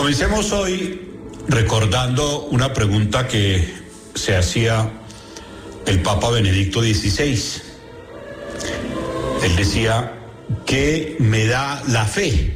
Comencemos hoy recordando una pregunta que se hacía el Papa Benedicto XVI. Él decía, ¿qué me da la fe?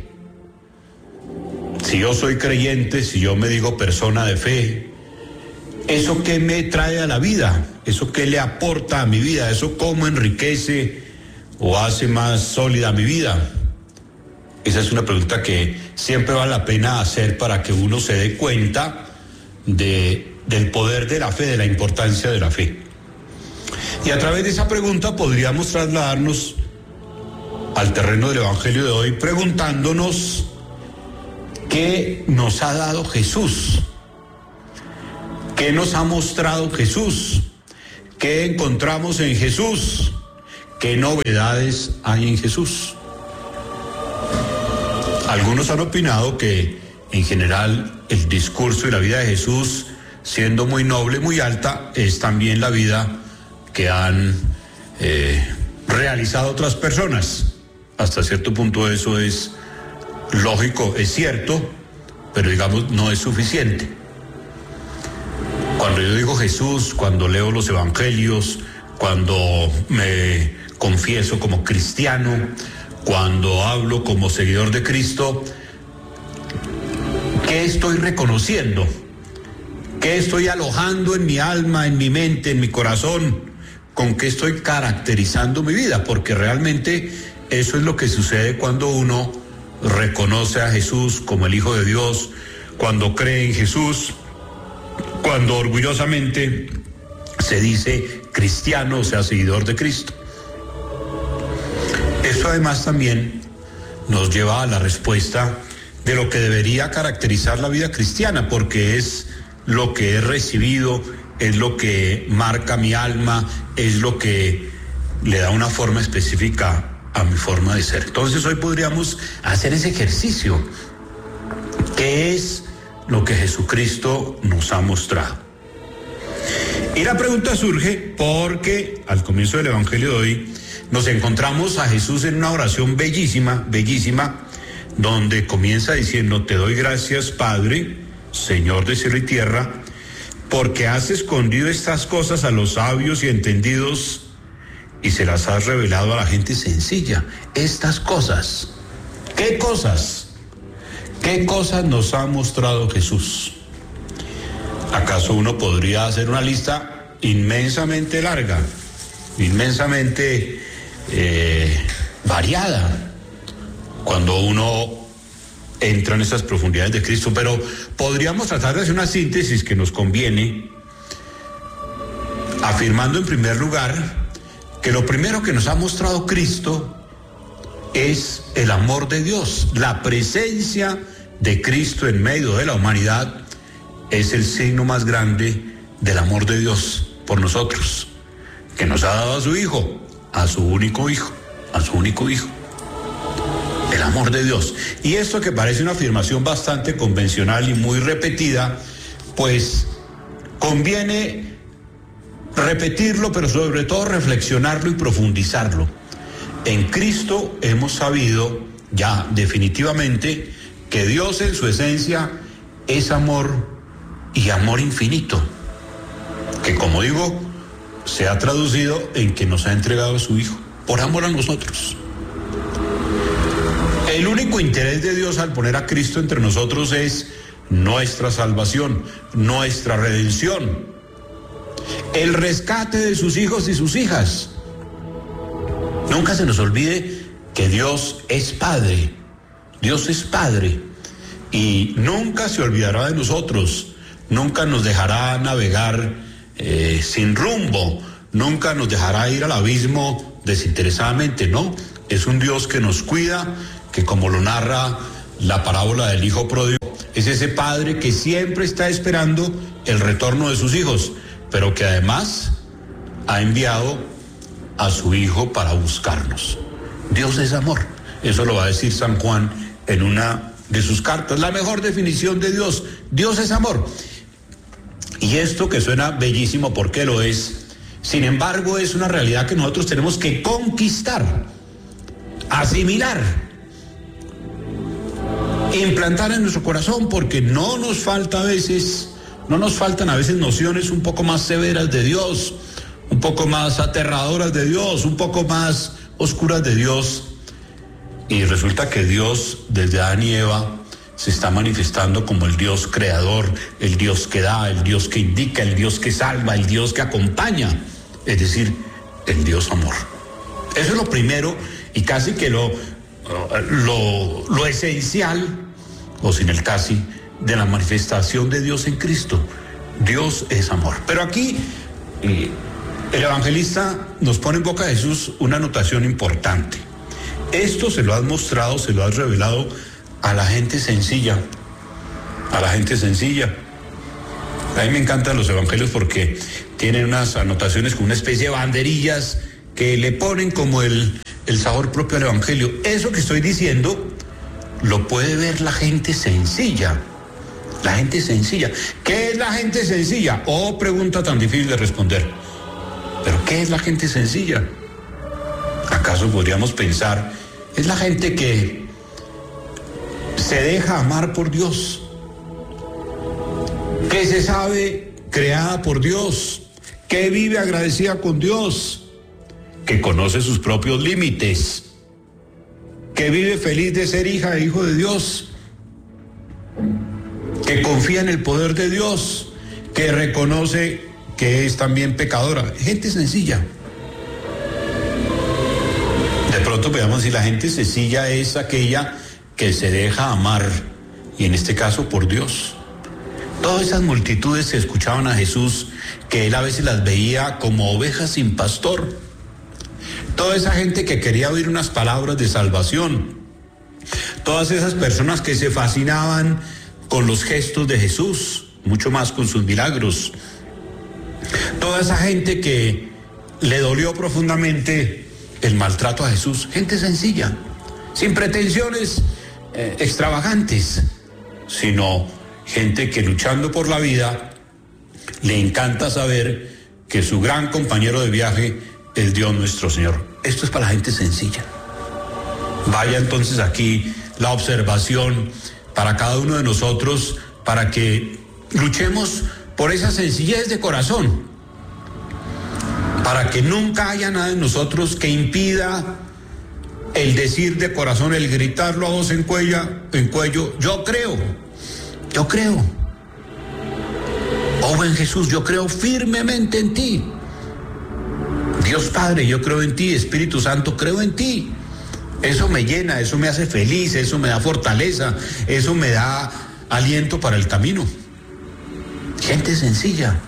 Si yo soy creyente, si yo me digo persona de fe, ¿eso qué me trae a la vida? ¿Eso qué le aporta a mi vida? ¿Eso cómo enriquece o hace más sólida mi vida? Esa es una pregunta que siempre vale la pena hacer para que uno se dé cuenta del poder de la fe, de la importancia de la fe. Y a través de esa pregunta podríamos trasladarnos al terreno del Evangelio de hoy preguntándonos ¿qué nos ha dado Jesús? ¿Qué nos ha mostrado Jesús? ¿Qué encontramos en Jesús? ¿Qué novedades hay en Jesús? Algunos han opinado que en general el discurso y la vida de Jesús, siendo muy noble, muy alta, es también la vida que han realizado otras personas. Hasta cierto punto eso es lógico, es cierto, pero digamos no es suficiente. Cuando yo digo Jesús, cuando leo los evangelios, cuando me confieso como cristiano, cuando hablo como seguidor de Cristo, ¿qué estoy reconociendo? ¿Qué estoy alojando en mi alma, en mi mente, en mi corazón? ¿Con qué estoy caracterizando mi vida? Porque realmente eso es lo que sucede cuando uno reconoce a Jesús como el Hijo de Dios, cuando cree en Jesús, cuando orgullosamente se dice cristiano, o sea, seguidor de Cristo. Esto además también nos lleva a la respuesta de lo que debería caracterizar la vida cristiana, porque es lo que he recibido, es lo que marca mi alma, es lo que le da una forma específica a mi forma de ser. Entonces hoy podríamos hacer ese ejercicio. ¿Qué es lo que Jesucristo nos ha mostrado? Y la pregunta surge porque al comienzo del Evangelio de hoy nos encontramos a Jesús en una oración bellísima, bellísima, donde comienza diciendo, te doy gracias, Padre, Señor de cielo y tierra, porque has escondido estas cosas a los sabios y entendidos y se las has revelado a la gente sencilla. Estas cosas, ¿qué cosas? ¿Qué cosas nos ha mostrado Jesús? ¿Acaso uno podría hacer una lista inmensamente larga, inmensamente variada, cuando uno entra en esas profundidades de Cristo? Pero podríamos tratar de hacer una síntesis que nos conviene, afirmando en primer lugar que lo primero que nos ha mostrado Cristo es el amor de Dios. La presencia de Cristo en medio de la humanidad es el signo más grande del amor de Dios por nosotros, que nos ha dado a su Hijo, a su único Hijo, a su único Hijo. El amor de Dios. Y esto, que parece una afirmación bastante convencional y muy repetida, pues conviene repetirlo, pero sobre todo reflexionarlo y profundizarlo. En Cristo hemos sabido ya definitivamente que Dios en su esencia es amor y amor infinito, que, como digo, se ha traducido en que nos ha entregado a su Hijo por amor a nosotros. El único interés de Dios al poner a Cristo entre nosotros es nuestra salvación, nuestra redención, el rescate de sus hijos y sus hijas. Nunca se nos olvide que Dios es Padre. Dios es Padre y nunca se olvidará de nosotros, nunca nos dejará navegar sin rumbo, nunca nos dejará ir al abismo desinteresadamente, no. Es un Dios que nos cuida, que, como lo narra la parábola del hijo pródigo, es ese padre que siempre está esperando el retorno de sus hijos, pero que además ha enviado a su Hijo para buscarnos. Dios es amor. Eso lo va a decir San Juan en una de sus cartas. La mejor definición de Dios. Dios es amor. Y esto, que suena bellísimo porque lo es, sin embargo es una realidad que nosotros tenemos que conquistar, asimilar implantar en nuestro corazón, porque no nos faltan a veces nociones un poco más severas de Dios, un poco más aterradoras de Dios, un poco más oscuras de Dios. Y resulta que Dios, desde Adán y Eva, se está manifestando como el Dios creador, el Dios que da, el Dios que indica, el Dios que salva, el Dios que acompaña, es decir, el Dios amor. Eso es lo primero y casi que lo esencial, o sin el casi, de la manifestación de Dios en Cristo. Dios es amor. Pero aquí el evangelista nos pone en boca de Jesús una anotación importante. Esto se lo has mostrado, se lo has revelado a la gente sencilla, a la gente sencilla. A mí me encantan los evangelios porque tienen unas anotaciones con una especie de banderillas que le ponen como el sabor propio al evangelio. Eso que estoy diciendo lo puede ver la gente sencilla. La gente sencilla. ¿Qué es la gente sencilla? Oh, pregunta tan difícil de responder. ¿Pero qué es la gente sencilla? ¿Acaso podríamos pensar, es la gente que se deja amar por Dios, que se sabe creada por Dios, que vive agradecida con Dios, que conoce sus propios límites, que vive feliz de ser hija e hijo de Dios, que confía en el poder de Dios, que reconoce que es también pecadora? Gente sencilla. De pronto veamos si la gente sencilla es aquella que se deja amar, y en este caso por Dios. Todas esas multitudes que escuchaban a Jesús, que él a veces las veía como ovejas sin pastor. Toda esa gente que quería oír unas palabras de salvación. Todas esas personas que se fascinaban con los gestos de Jesús, mucho más con sus milagros. Toda esa gente que le dolió profundamente el maltrato a Jesús. Gente sencilla, sin pretensiones extravagantes, sino gente que luchando por la vida le encanta saber que su gran compañero de viaje es Dios nuestro Señor. Esto es para la gente sencilla. Vaya entonces aquí la observación para cada uno de nosotros, para que luchemos por esa sencillez de corazón, para que nunca haya nada en nosotros que impida el decir de corazón, el gritarlo a voz en cuello, yo creo. Oh buen Jesús, yo creo firmemente en ti. Dios Padre, yo creo en ti. Espíritu Santo, creo en ti. Eso me llena, eso me hace feliz, eso me da fortaleza, eso me da aliento para el camino. Gente sencilla.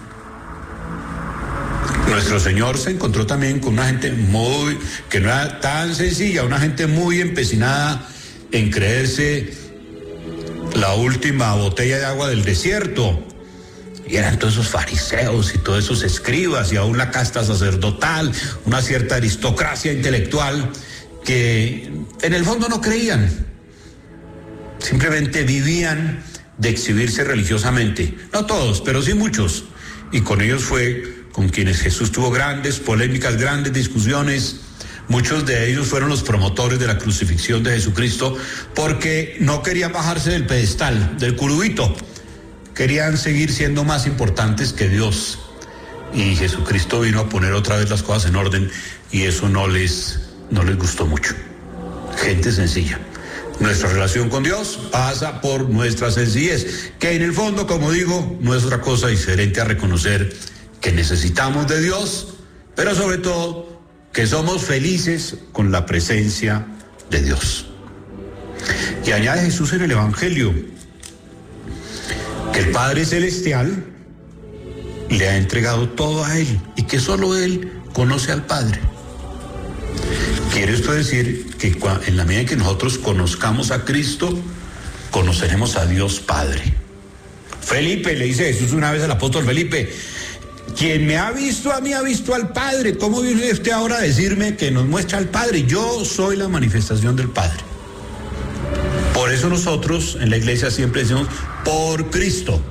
Nuestro Señor se encontró también con una gente que no era tan sencilla, una gente muy empecinada en creerse la última botella de agua del desierto. Y eran todos esos fariseos y todos esos escribas y aún la casta sacerdotal, una cierta aristocracia intelectual que en el fondo no creían. Simplemente vivían de exhibirse religiosamente. No todos, pero sí muchos. Y con ellos fue con quienes Jesús tuvo grandes polémicas, grandes discusiones. Muchos de ellos fueron los promotores de la crucifixión de Jesucristo porque no querían bajarse del pedestal, del curubito. Querían seguir siendo más importantes que Dios. Y Jesucristo vino a poner otra vez las cosas en orden y eso no les gustó mucho. Gente sencilla. Nuestra relación con Dios pasa por nuestra sencillez, que en el fondo, como digo, no es otra cosa diferente a reconocer que necesitamos de Dios, pero sobre todo que somos felices con la presencia de Dios. Y añade Jesús en el Evangelio que el Padre Celestial le ha entregado todo a Él y que solo Él conoce al Padre. Quiere esto decir que en la medida en que nosotros conozcamos a Cristo, conoceremos a Dios Padre. Felipe, le dice Jesús una vez al apóstol Felipe, quien me ha visto a mí ha visto al Padre. ¿Cómo viene usted ahora a decirme que nos muestra al Padre? Yo soy la manifestación del Padre. Por eso nosotros en la iglesia siempre decimos, por Cristo.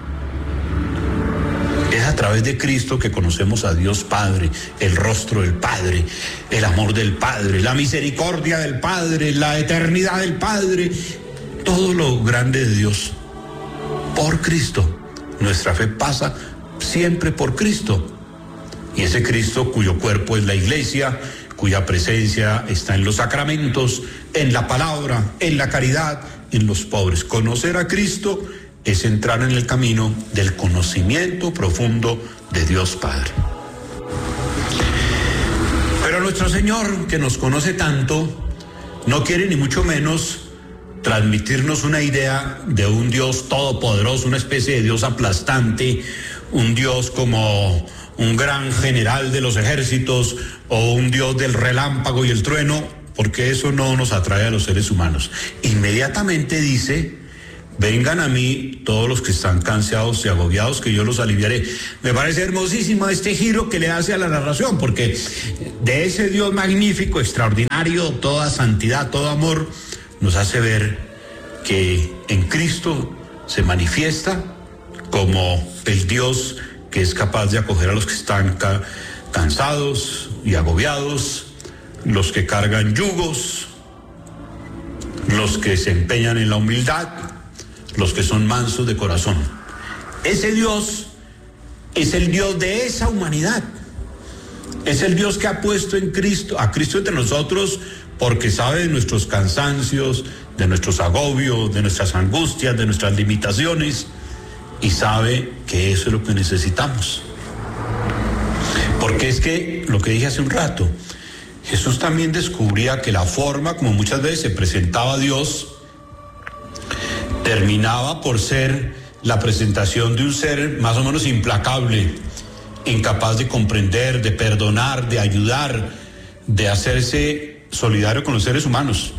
Es a través de Cristo que conocemos a Dios Padre, el rostro del Padre, el amor del Padre, la misericordia del Padre, la eternidad del Padre. todo lo grande de Dios por Cristo. Nuestra fe pasa siempre por Cristo. Y ese Cristo cuyo cuerpo es la iglesia, cuya presencia está en los sacramentos, en la palabra, en la caridad, en los pobres. Conocer a Cristo es entrar en el camino del conocimiento profundo de Dios Padre. Pero nuestro Señor, que nos conoce tanto, no quiere ni mucho menos transmitirnos una idea de un Dios todopoderoso, una especie de Dios aplastante, un Dios como un gran general de los ejércitos o un Dios del relámpago y el trueno, porque eso no nos atrae a los seres humanos. Inmediatamente dice: vengan a mí todos los que están cansados y agobiados, que yo los aliviaré. Me parece hermosísimo este giro que le hace a la narración, porque de ese Dios magnífico, extraordinario, toda santidad, todo amor, nos hace ver que en Cristo se manifiesta como el Dios que es capaz de acoger a los que están cansados y agobiados, los que cargan yugos, los que se empeñan en la humildad, los que son mansos de corazón. Ese Dios es el Dios de esa humanidad. Es el Dios que ha puesto en Cristo, a Cristo entre nosotros, porque sabe de nuestros cansancios, de nuestros agobios, de nuestras angustias, de nuestras limitaciones, y sabe que eso es lo que necesitamos. Porque es que, lo que dije hace un rato, Jesús también descubría que la forma como muchas veces se presentaba a Dios terminaba por ser la presentación de un ser más o menos implacable, incapaz de comprender, de perdonar, de ayudar, de hacerse solidario con los seres humanos.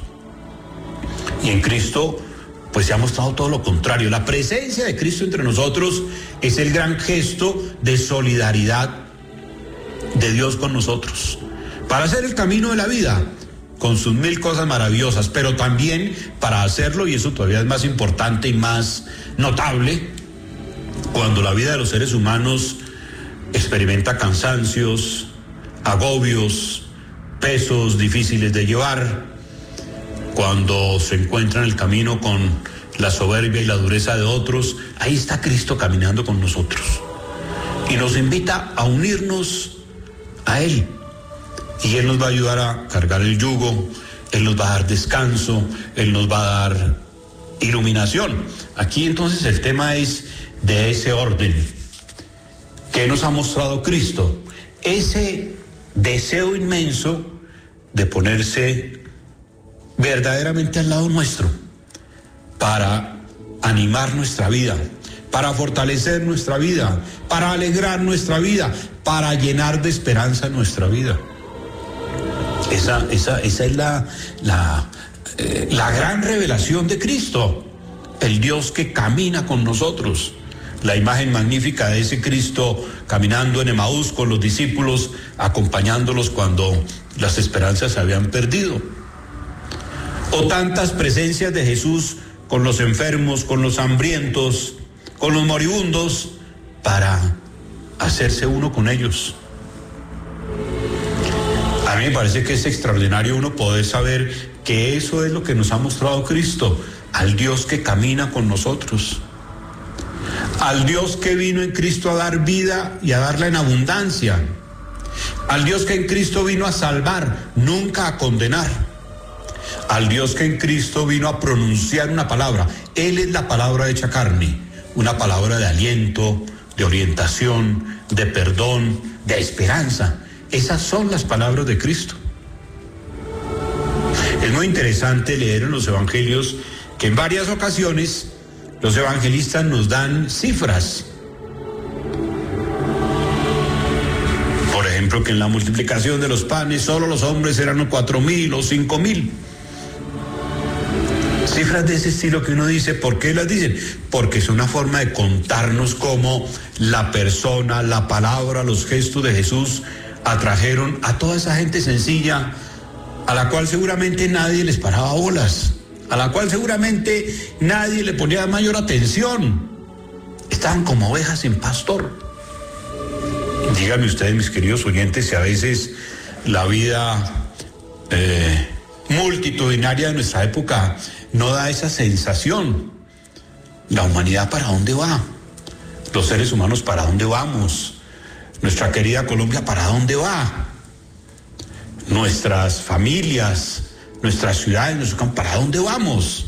Y en Cristo, pues se ha mostrado todo lo contrario. La presencia de Cristo entre nosotros es el gran gesto de solidaridad de Dios con nosotros, para hacer el camino de la vida, con sus mil cosas maravillosas, pero también para hacerlo, y eso todavía es más importante y más notable, cuando la vida de los seres humanos experimenta cansancios, agobios, pesos difíciles de llevar, cuando se encuentra en el camino con la soberbia y la dureza de otros, ahí está Cristo caminando con nosotros y nos invita a unirnos a Él. Y Él nos va a ayudar a cargar el yugo, Él nos va a dar descanso, Él nos va a dar iluminación. Aquí entonces el tema es de ese orden. ¿Qué nos ha mostrado Cristo? Ese deseo inmenso de ponerse verdaderamente al lado nuestro para animar nuestra vida, para fortalecer nuestra vida, para alegrar nuestra vida, para llenar de esperanza nuestra vida. Esa es la gran revelación de Cristo, el Dios que camina con nosotros. La imagen magnífica de ese Cristo caminando en Emaús con los discípulos, acompañándolos cuando las esperanzas se habían perdido. O tantas presencias de Jesús con los enfermos, con los hambrientos, con los moribundos, para hacerse uno con ellos. A mí me parece que es extraordinario uno poder saber que eso es lo que nos ha mostrado Cristo, al Dios que camina con nosotros, al Dios que vino en Cristo a dar vida y a darla en abundancia, al Dios que en Cristo vino a salvar, nunca a condenar, al Dios que en Cristo vino a pronunciar una palabra. Él es la palabra hecha carne, una palabra de aliento, de orientación, de perdón, de esperanza. Esas son las palabras de Cristo. Es muy interesante leer en los evangelios que en varias ocasiones los evangelistas nos dan cifras. Por ejemplo, que en la multiplicación de los panes solo los hombres eran 4,000 o 5,000. Cifras de ese estilo que uno dice, ¿por qué las dicen? Porque es una forma de contarnos cómo la persona, la palabra, los gestos de Jesús atrajeron a toda esa gente sencilla, a la cual seguramente nadie les paraba bolas, a la cual seguramente nadie le ponía mayor atención. Estaban como ovejas sin pastor. Díganme ustedes, mis queridos oyentes, si a veces la vida multitudinaria de nuestra época no da esa sensación. ¿La humanidad para dónde va? Los seres humanos, ¿para dónde vamos? Nuestra querida Colombia, ¿para dónde va? Nuestras familias, nuestras ciudades, nuestros campos, ¿para dónde vamos?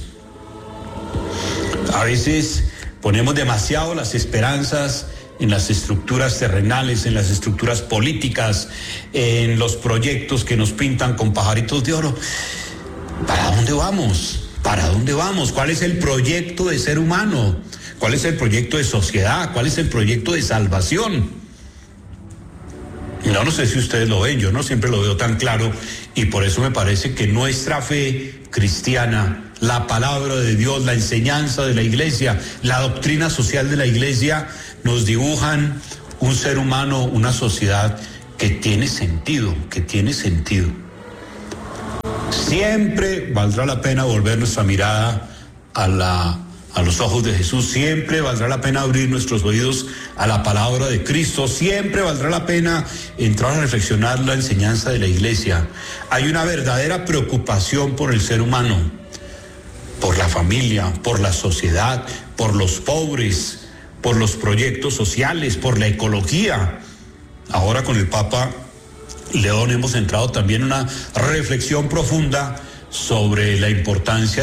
A veces ponemos demasiado las esperanzas en las estructuras terrenales, en las estructuras políticas, en los proyectos que nos pintan con pajaritos de oro. ¿Para dónde vamos? ¿Para dónde vamos? ¿Cuál es el proyecto de ser humano? ¿Cuál es el proyecto de sociedad? ¿Cuál es el proyecto de salvación? No sé si ustedes lo ven, yo no siempre lo veo tan claro, y por eso me parece que nuestra fe cristiana, la palabra de Dios, la enseñanza de la iglesia, la doctrina social de la iglesia, nos dibujan un ser humano, una sociedad que tiene sentido, Siempre valdrá la pena volver nuestra mirada a los ojos de Jesús, siempre valdrá la pena abrir nuestros oídos a la palabra de Cristo, siempre valdrá la pena entrar a reflexionar la enseñanza de la iglesia. Hay una verdadera preocupación por el ser humano, por la familia, por la sociedad, por los pobres, por los proyectos sociales, por la ecología. Ahora con el Papa León hemos entrado también en una reflexión profunda sobre la importancia